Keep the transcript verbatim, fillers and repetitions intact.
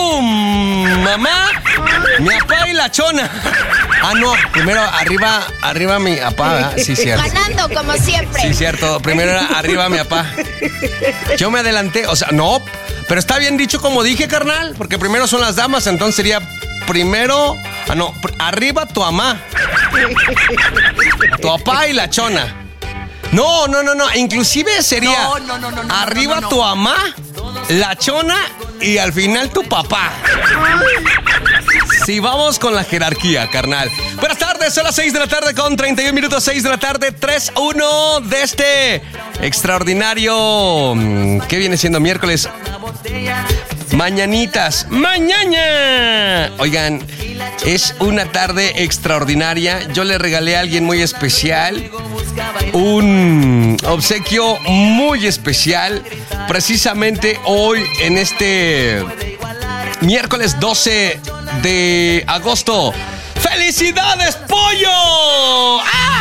tu mamá, mi papá y la chona. Ah, no, primero arriba, arriba mi papá, ¿verdad? Sí, cierto. Ganando como siempre. Sí, cierto, primero era arriba mi papá. Yo me adelanté, o sea, no, pero está bien dicho como dije, carnal, porque primero son las damas, entonces sería primero, ah, no, arriba tu mamá, tu papá y la chona. No, no, no, no, inclusive sería No, no, no, no, no, arriba no, no, no. tu mamá, la chona y al final tu papá. Sí, vamos con la jerarquía, carnal. Buenas tardes, son las seis de la tarde con treinta y un minutos, seis de la tarde, tres uno de este extraordinario, ¿qué viene siendo? Miércoles. Mañanitas, mañana. Oigan, es una tarde extraordinaria. Yo le regalé a alguien muy especial un obsequio muy especial, precisamente hoy en este miércoles doce de agosto. ¡Felicidades, pollo! ¡Ah!